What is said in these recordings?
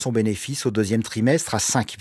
son bénéfice au deuxième trimestre à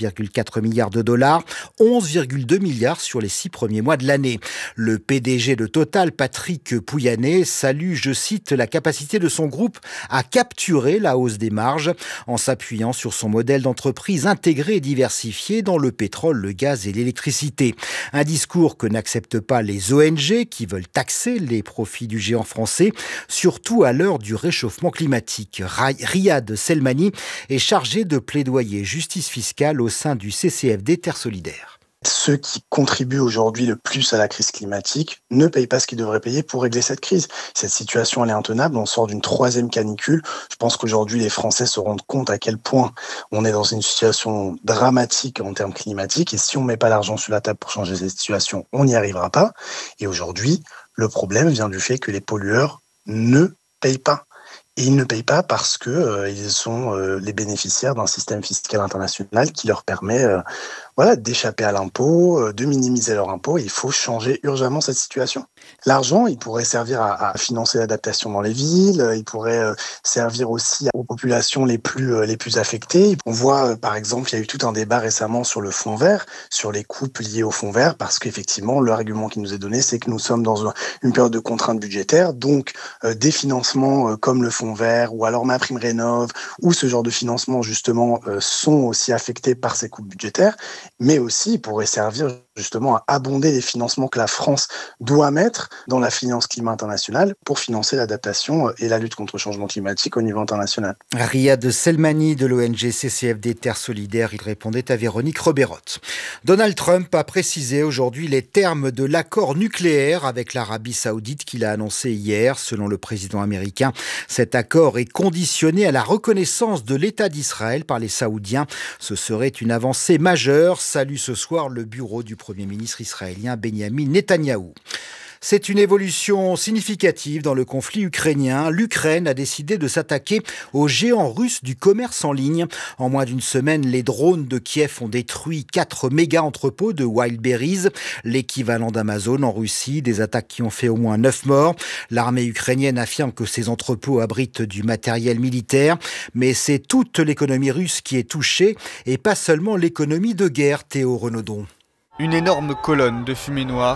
5,4 milliards de dollars, 11,2 milliards sur les 6 premiers mois de l'année. Le PDG de Total, Patrick Pouyanné, salue, je cite, la capacité de son groupe à capturer la hausse des marges en s'appuyant sur son modèle d'entreprise intégré et diversifié dans le pétrole, le gaz et l'électricité. Un discours que n'acceptent pas les ONG qui veulent taxer les profits du géant français, surtout à l'heure du réchauffement climatique. Riyad Selmani est chargé de plaidoyer justice fiscale au sein du CCFD Terre Solidaire. Ceux qui contribuent aujourd'hui le plus à la crise climatique ne payent pas ce qu'ils devraient payer pour régler cette crise. Cette situation, elle est intenable. On sort d'une 3e canicule. Je pense qu'aujourd'hui, les Français se rendent compte à quel point on est dans une situation dramatique en termes climatiques. Et si on ne met pas l'argent sur la table pour changer cette situation, on n'y arrivera pas. Et aujourd'hui, le problème vient du fait que les pollueurs ne payent pas. Et ils ne payent pas parce que ils sont les bénéficiaires d'un système fiscal international qui leur permet d'échapper à l'impôt, de minimiser leur impôt. Il faut changer urgemment cette situation. L'argent, il pourrait servir à financer l'adaptation dans les villes, il pourrait servir aussi aux populations les plus affectées. On voit, par exemple, il y a eu tout un débat récemment sur le fonds vert, sur les coupes liées au fonds vert, parce qu'effectivement, l'argument qui nous est donné, c'est que nous sommes dans une période de contrainte budgétaire, donc des financements comme le fonds vert, ou alors MaPrimeRénov', ou ce genre de financement, justement, sont aussi affectés par ces coupes budgétaires, mais aussi pourraient servir justement à abonder les financements que la France doit mettre dans la finance climat internationale pour financer l'adaptation et la lutte contre le changement climatique au niveau international. Riyad Selmani de l'ONG CCFD Terre Solidaire, il répondait à Véronique Roberotte. Donald Trump a précisé aujourd'hui les termes de l'accord nucléaire avec l'Arabie Saoudite qu'il a annoncé hier. Selon le président américain, cet accord est conditionné à la reconnaissance de l'État d'Israël par les Saoudiens. Ce serait une avancée majeure. Salue ce soir le bureau du Premier ministre israélien Benjamin Netanyahou. C'est une évolution significative dans le conflit ukrainien. L'Ukraine a décidé de s'attaquer aux géants russes du commerce en ligne. En moins d'une semaine, les drones de Kiev ont détruit 4 méga-entrepôts de Wildberries, l'équivalent d'Amazon en Russie, des attaques qui ont fait au moins 9 morts. L'armée ukrainienne affirme que ces entrepôts abritent du matériel militaire, mais c'est toute l'économie russe qui est touchée et pas seulement l'économie de guerre, Théo Renaudon. Une énorme colonne de fumée noire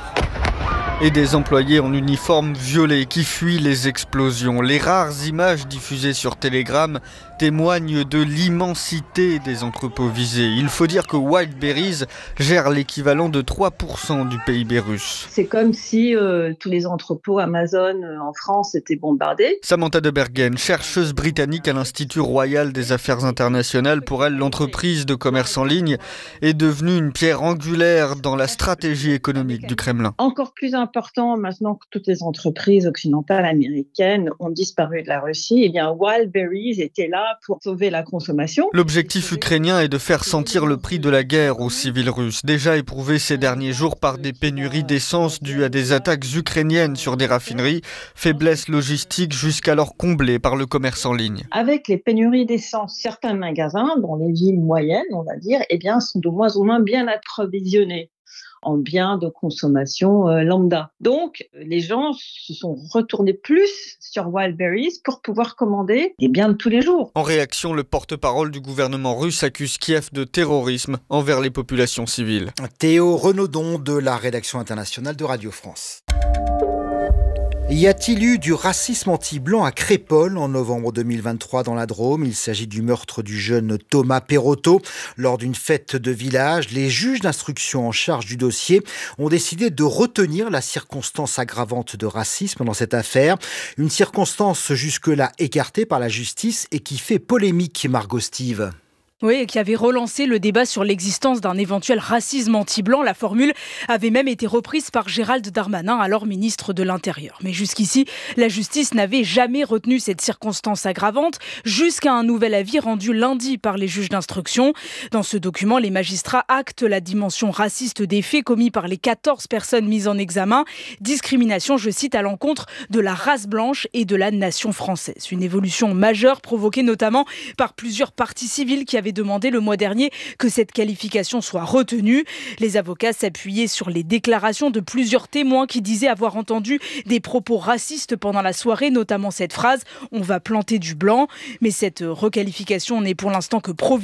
et des employés en uniforme violet qui fuient les explosions. Les rares images diffusées sur Telegram témoignent de l'immensité des entrepôts visés. Il faut dire que Wildberries gère l'équivalent de 3% du PIB russe. C'est comme si tous les entrepôts Amazon en France étaient bombardés. Samantha de Bergen, chercheuse britannique à l'Institut Royal des Affaires Internationales. Pour elle, l'entreprise de commerce en ligne est devenue une pierre angulaire dans la stratégie économique du Kremlin. Encore plus important maintenant que toutes les entreprises occidentales américaines ont disparu de la Russie, eh bien Wildberries était là pour sauver la consommation. L'objectif ukrainien est de faire sentir le prix de la guerre aux civils russes, déjà éprouvés ces derniers jours par des pénuries d'essence dues à des attaques ukrainiennes sur des raffineries, faiblesse logistique jusqu'alors comblée par le commerce en ligne. Avec les pénuries d'essence, certains magasins, dans les villes moyennes, on va dire, eh bien, sont de moins en moins bien approvisionnés en biens de consommation lambda. Donc, les gens se sont retournés plus sur Wildberries pour pouvoir commander des biens de tous les jours. En réaction, le porte-parole du gouvernement russe accuse Kiev de terrorisme envers les populations civiles. Théo Renaudon de la rédaction internationale de Radio France. Y a-t-il eu du racisme anti-blanc à Crépol en novembre 2023 dans la Drôme? Il s'agit du meurtre du jeune Thomas Perotto. Lors d'une fête de village, les juges d'instruction en charge du dossier ont décidé de retenir la circonstance aggravante de racisme dans cette affaire. Une circonstance jusque-là écartée par la justice et qui fait polémique, Margot Steve. Oui, et qui avait relancé le débat sur l'existence d'un éventuel racisme anti-blanc. La formule avait même été reprise par Gérald Darmanin, alors ministre de l'Intérieur. Mais jusqu'ici, la justice n'avait jamais retenu cette circonstance aggravante, jusqu'à un nouvel avis rendu lundi par les juges d'instruction. Dans ce document, les magistrats actent la dimension raciste des faits commis par les 14 personnes mises en examen. Discrimination, je cite, à l'encontre de la race blanche et de la nation française. Une évolution majeure provoquée notamment par plusieurs parties civiles qui avaient demandé le mois dernier que cette qualification soit retenue. Les avocats s'appuyaient sur les déclarations de plusieurs témoins qui disaient avoir entendu des propos racistes pendant la soirée, notamment cette phrase « on va planter du blanc ». Mais cette requalification n'est pour l'instant que provisoire.